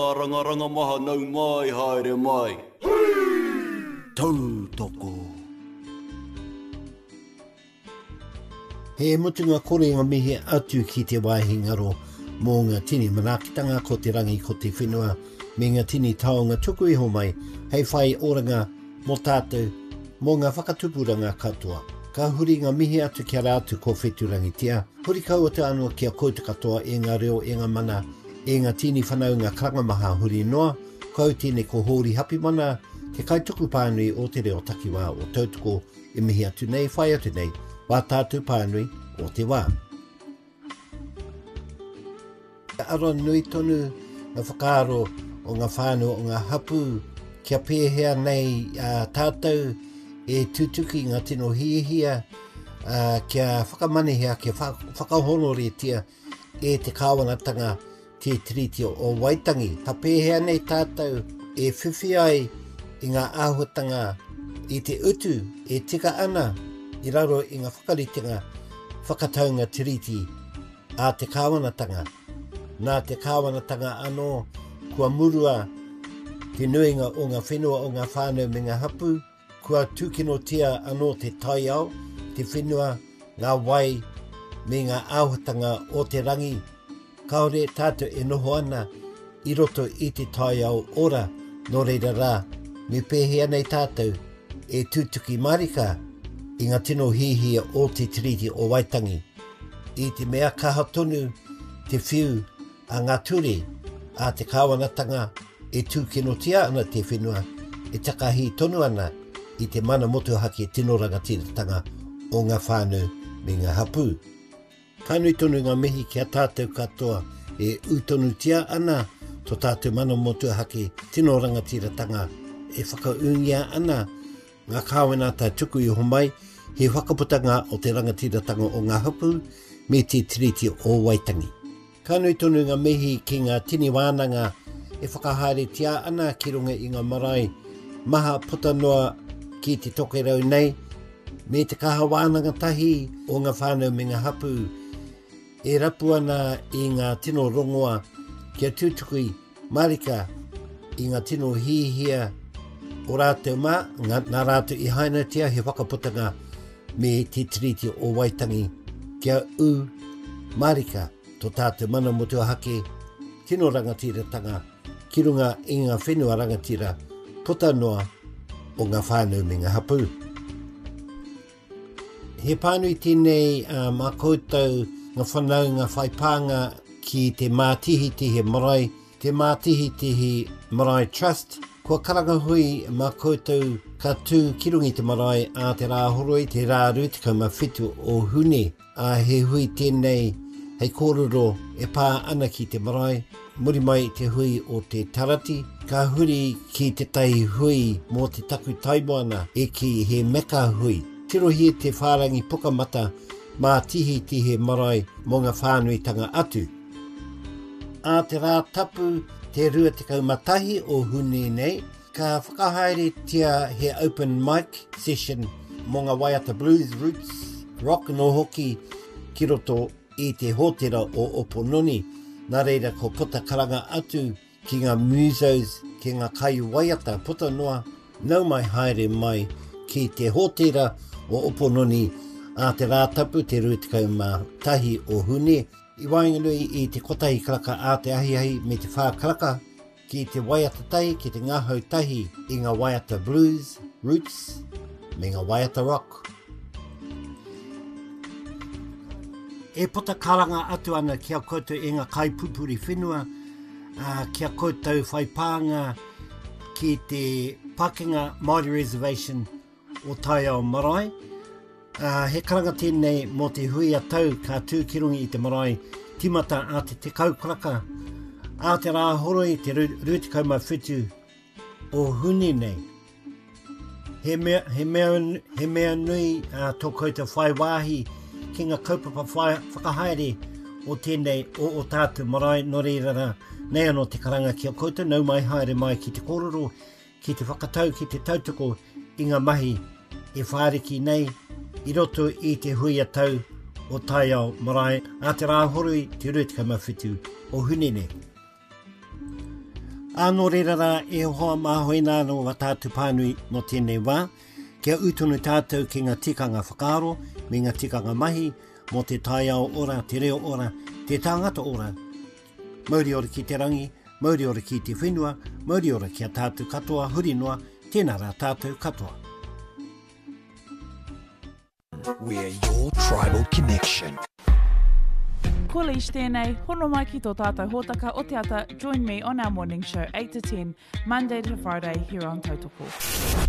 Ranga maha nau mai haere mai. Tau toko. He mutunga kore ngā mihi atu ki te waihi ngaro mō ngā tini manakitanga ko te rangi ko te whenua me ngā tini taonga tuku iho mai hei whai oranga mō tātou mō ngā whakatupuranga katoa. Ka huri ngā mihi atu kia rātu ko wheturangi tia. Huri kaua te anua kia koutu katoa e ngā reo e ngā mana e ngā tini whanau ngā karangamaha huri noa. Kau tēne ko hōri hapi mana te kaituku pānui o te reo takiwā o tautoko e mihi atu nei whai atu nei wā tātou pānui o te wā. Aroa nui tonu na whakaaro o ngā whānau o ngā hapu kia pēhea nei tātou e tutuki ngā tino hiehia kia whakamanehea kia whakahonore tia e te kāwanatanga te tiriti o Waitangi. Ka pēhea nei tātou e whiwhi ai i ngā āhuatanga i te utu e tika ana i raro i ngā whakaritenga whakataunga tiriti a te kāwanatanga. Nā te kāwanatanga anō kua murua te nuinga o ngā whenua o ngā whānau me ngā hapu, kua tūkinotia anō te taiao, te whenua, ngā wai me ngā āhuatanga o te rangi. Kaore tātou e noho ana i roto i te taiao ora no reira rā. Me pēhea nei tātou e tūtuki marika i ngā tino hihia o te tiriti o Waitangi. I te mea kaha tonu te whiu a ngā ture a te kāwanatanga e tūkinotia ana te whenua e takahi tonu ana i te mana motuhaki tino rangatiratanga o ngā whānau me ngā hapu. Kainui tonu ngā mihi kia tātou katoa e utonutia ana to tātou mana motuhaki tino rangatiratanga e whakaungia ana ngā kāwenata tuku i homai he whakaputanga o te rangatiratanga o ngā hapu me te tiriti o Waitangi. Kainui tonu ngā mihi ki ngā tini wānanga e whakahaere tia ana ki runga i ngā marae maha puta noa ki te tokerau nei me te kaha wānanga tahi o ngā whānau me ngā hapu e rapu ana i ngā tino rongoa kia tūtukui marika i ngā tino hihia o rātou mā, ngā rātou i haina tia he whakaputanga me te tiriti o Waitangi kia marika to tātou mana motuahake tino rangatiratanga ki runga i ngā whenua rangatira puta noa o ngā whānau me ngā hapu. He pānui tēnei mā koutou ngā whanau ngā whaipanga ki te mātihi marae, te mātihi marae trust. Kua karanga hui mā koutou ka tū ki rungi te marae a te rāhoroi te rāru te kaumawhitu o hune. A he hui tēnei hei kōrero e pā ana ki te marae. Muri mai te hui o te tarati. Ka huri ki te tai hui mō te taku taimoana e ki he meka hui. Tirohi te whārangi pukamata mā tihi marae mō ngā whānuitanga atu. A te rā tapu te rua te kaumatahi o hune nei, ka whakahaere tia he open mic session mō ngā Waiata Blues Roots Rock no hoki ki roto i te hōtera o Opononi. Nā reira ko puta karanga atu ki ngā musos ki ngā kai Waiata puta noa, nau mai haere mai ki te hōtera o Opononi a te rātapu te rutikau mā tahi o hune. I wainganui i te kotahi karaka a te ahiahi me te whākaraka ki te Waiata tahi ki te ngāhau tahi i ngā Waiata Blues Roots me ngā Waiata Rock. E puta karanga atu ana kia koutou e ngā kaipupuri whenua, kia koutou whaipanga ki te Pakenga Māori Reservation o Taiao Marae. He karanga tēnei mō te hui a tau ka tūkirungi i te marae timata a te kaukaraka a te rāhoroi te rutikau mawhitu o hune nei. He mea nui tō koutou whai wāhi ki ngā kaupapa whakahaere o tēnei o tātou marae no reira nei anō te karanga kia koutou nau mai haere mai ki te kōrero, ki te whakatau, ki te tautoko i ngā mahi e whāriki nei i roto i te hui a tau o Taiao Marae a te rāhoroi te rutikau mawhitu o hune nei. Anō rerara e hoa mahoina no wa tātu pānui no tēnei wā, kia utunu tātou ki ngā tikanga whakaaro, me ngā tikanga mahi, mo te taiao ora, te reo ora, te tāngata ora. Mauri ora ki te rangi, mauri ora ki te whenua, mauri ora ki a tātou katoa, huri noa, tēnā rā tātou katoa. We're your tribal connection. Ko Leish tēnei, hono mai ki tō tātou hōtaka o te ata, join me on our morning show 8 to 10, Monday to Friday here on Tautoko.